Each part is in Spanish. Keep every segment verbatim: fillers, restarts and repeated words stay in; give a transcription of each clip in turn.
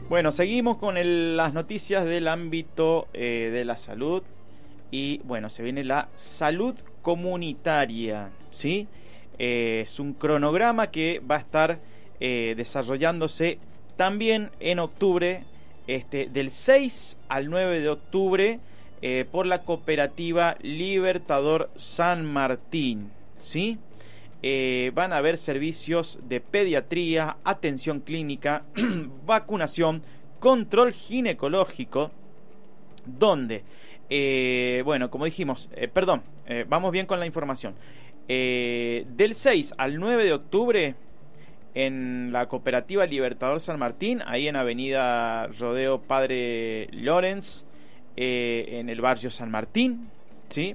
Bueno, seguimos con el, las noticias del ámbito eh, de la salud. Y bueno, se viene la salud comunitaria, ¿sí? Eh, es un cronograma que va a estar eh, desarrollándose también en octubre, este, del seis al nueve de octubre, eh, por la cooperativa Libertador San Martín, ¿sí? Eh, van a haber servicios de pediatría, atención clínica, vacunación, control ginecológico, donde, eh, bueno, como dijimos, eh, perdón, eh, vamos bien con la información. Eh, del seis al nueve de octubre, en la cooperativa Libertador San Martín, ahí en Avenida Rodeo Padre Lorenz, eh, en el barrio San Martín, ¿sí?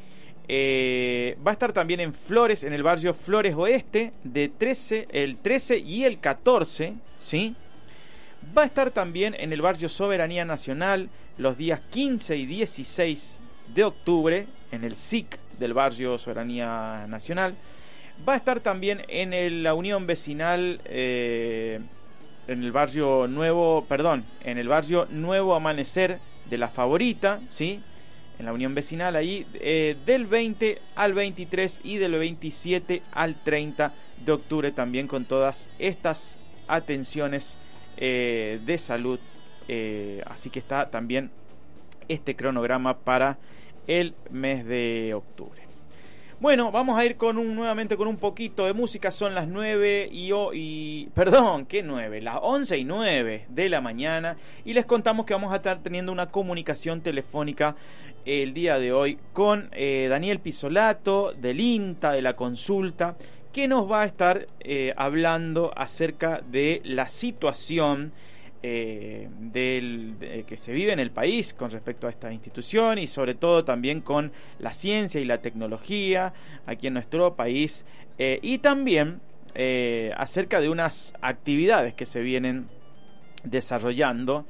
Eh, va a estar también en Flores, en el barrio Flores Oeste, de trece, el trece y el catorce, ¿sí? Va a estar también en el barrio Soberanía Nacional los días quince y dieciséis de octubre, en el S I C del barrio Soberanía Nacional. Va a estar también en el, la Unión Vecinal, eh, en el barrio Nuevo, perdón, en el barrio Nuevo Amanecer de La Favorita, ¿sí? En la Unión Vecinal ahí, eh, del veinte al veintitrés y del veintisiete al treinta de octubre, también con todas estas atenciones eh, de salud. Eh, así que está también este cronograma para el mes de octubre. Bueno, vamos a ir con un, nuevamente con un poquito de música. Son las nueve y, y... Perdón, ¿qué nueve? Las once y nueve de la mañana. Y les contamos que vamos a estar teniendo una comunicación telefónica el día de hoy con eh, Daniel Pisolato, del INTA, de la consulta, que nos va a estar eh, hablando acerca de la situación Eh, del, de, que se vive en el país con respecto a esta institución, y sobre todo también con la ciencia y la tecnología aquí en nuestro país, eh, y también eh, acerca de unas actividades que se vienen desarrollando,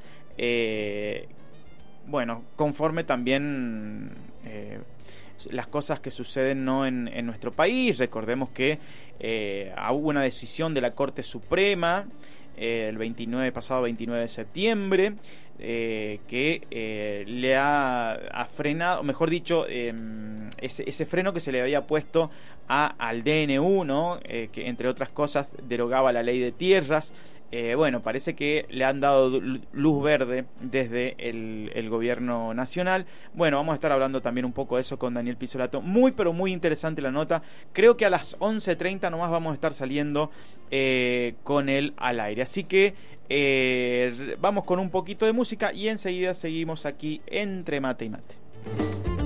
eh, bueno, conforme también eh, las cosas que suceden, ¿no?, en, en nuestro país. Recordemos que eh, hubo una decisión de la Corte Suprema Eh, el veintinueve, pasado veintinueve de septiembre, eh, que eh, le ha, ha frenado, mejor dicho, eh, ese, ese freno que se le había puesto a, al D N U, ¿no? Eh, que entre otras cosas derogaba la ley de tierras. Eh, bueno, parece que le han dado luz verde desde el, el gobierno nacional. Bueno, vamos a estar hablando también un poco de eso con Daniel Pisolato. Muy, pero muy interesante la nota. Creo que a las once treinta nomás vamos a estar saliendo eh, con él al aire. Así que eh, vamos con un poquito de música y enseguida seguimos aquí entre mate y mate.